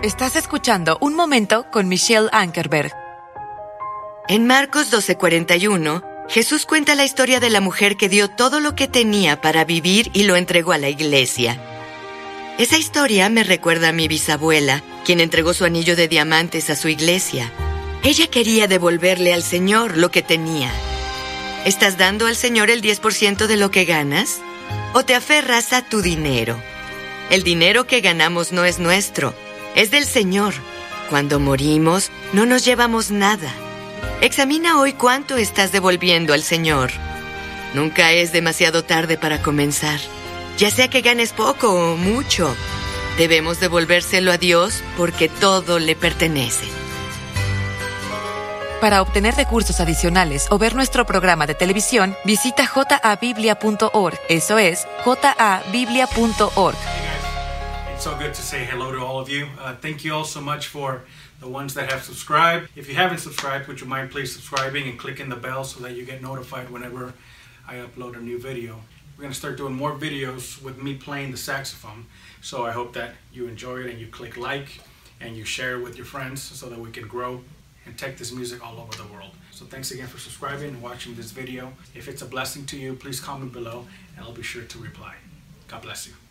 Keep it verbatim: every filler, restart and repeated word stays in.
Estás escuchando Un Momento con Michelle Ankerberg. En Marcos doce cuarenta y uno, Jesús cuenta la historia de la mujer que dio todo lo que tenía para vivir y lo entregó a la iglesia. Esa historia me recuerda a mi bisabuela, quien entregó su anillo de diamantes a su iglesia. Ella quería devolverle al Señor lo que tenía. ¿Estás dando al Señor el diez por ciento de lo que ganas? ¿O te aferras a tu dinero? El dinero que ganamos no es nuestro, es del Señor. Cuando morimos, no nos llevamos nada. Examina hoy cuánto estás devolviendo al Señor. Nunca es demasiado tarde para comenzar. Ya sea que ganes poco o mucho, debemos devolvérselo a Dios porque todo le pertenece. Para obtener recursos adicionales o ver nuestro programa de televisión, visita j a biblia punto org. Eso es j a biblia punto org. It's so good to say hello to all of you. Uh, thank you all so much for the ones that have subscribed. If you haven't subscribed, would you mind please subscribing and clicking the bell so that you get notified whenever I upload a new video. We're going to start doing more videos with me playing the saxophone. So I hope that you enjoy it and you click like and you share it with your friends so that we can grow and take this music all over the world. So thanks again for subscribing and watching this video. If it's a blessing to you, please comment below and I'll be sure to reply. God bless you.